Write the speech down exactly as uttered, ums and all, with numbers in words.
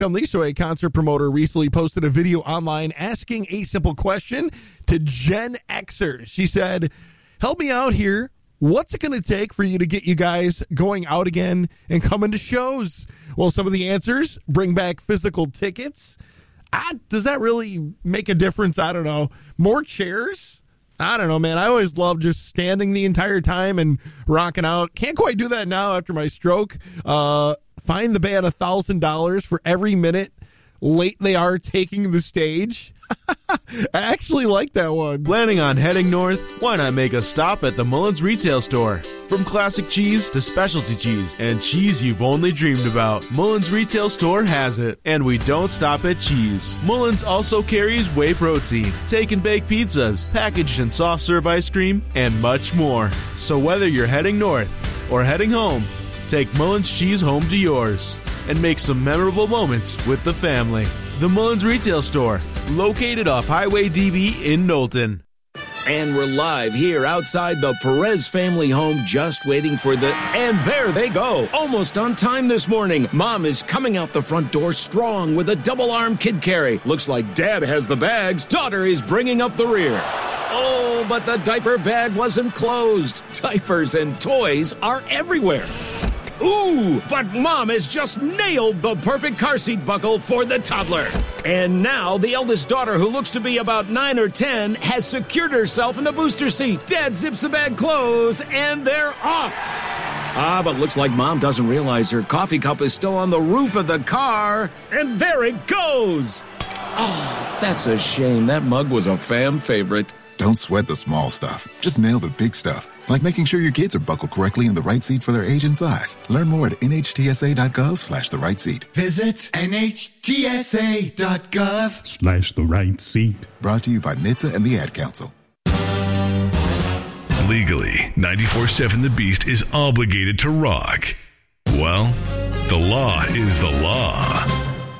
Unleashed, a concert promoter, recently posted a video online asking a simple question to Gen Xers. She said, help me out here. What's it going to take for you to get you guys going out again and coming to shows? Well, some of the answers: bring back physical tickets. Ah, does that really make a difference? I don't know. More chairs? I don't know, man. I always loved just standing the entire time and rocking out. Can't quite do that now after my stroke. Uh, find the band one thousand dollars for every minute late they are taking the stage. I actually like that one. Planning on heading north? Why not make a stop at the Mullins retail store? From classic cheese to specialty cheese and cheese you've only dreamed about, Mullins retail store has it. And we don't stop at cheese. Mullins also carries whey protein, take and bake pizzas, packaged and soft serve ice cream, and much more. So whether you're heading north or heading home, take Mullins cheese home to yours and make some memorable moments with the family. The Mullins Retail Store, located off Highway D B in Knowlton. And we're live here outside the Perez family home, just waiting for the... And there they go, almost on time this morning. Mom is coming out the front door strong with a double-arm kid carry. Looks like Dad has the bags. Daughter is bringing up the rear. Oh, but the diaper bag wasn't closed. Diapers and toys are everywhere. Ooh, but Mom has just nailed the perfect car seat buckle for the toddler. And now the eldest daughter, who looks to be about nine or ten, has secured herself in the booster seat. Dad zips the bag closed, and they're off. Ah, but looks like Mom doesn't realize her coffee cup is still on the roof of the car. And there it goes. Oh, that's a shame. That mug was a fam favorite. Don't sweat the small stuff. Just nail the big stuff, like making sure your kids are buckled correctly in the right seat for their age and size. Learn more at nhtsa.gov slash the right seat. Visit nhtsa.gov slash the right seat. Brought to you by N H T S A and the Ad Council. Legally, ninety-four seven The Beast is obligated to rock. Well, the law is the law.